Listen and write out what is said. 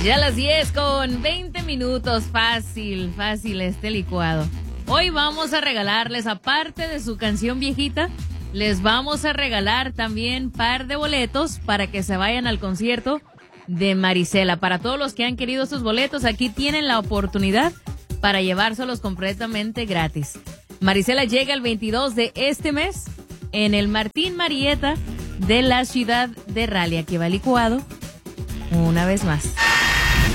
Ya a las 10:20. Fácil este licuado. Hoy vamos a regalarles, aparte de su canción viejita, les vamos a regalar también par de boletos para que se vayan al concierto de Marisela. Para todos los que han querido sus boletos, aquí tienen la oportunidad para llevárselos completamente gratis. Marisela llega el 22 de este mes en el Martín Marietta de la ciudad de Raleigh. Aquí va el licuado una vez más.